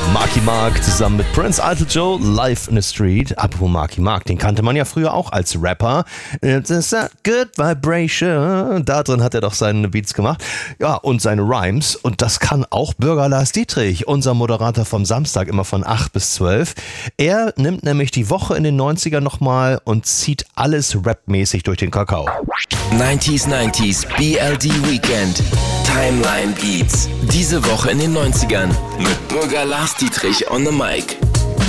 Marky Mark zusammen mit Prince Idol Joe live in the street. Apropos Marky Mark, den kannte man ja früher auch als Rapper. It's a good vibration. Da drin hat er doch seine Beats gemacht. Ja, und seine Rhymes. Und das kann auch Bürger Lars Dietrich, unser Moderator vom Samstag, immer von 8 bis 12. Er nimmt nämlich die Woche in den 90ern nochmal und zieht alles rapmäßig durch den Kakao. 90s BLD Weekend. Timeline Beats. Diese Woche in den 90ern mit Bürger Lars Dietrich on the mic.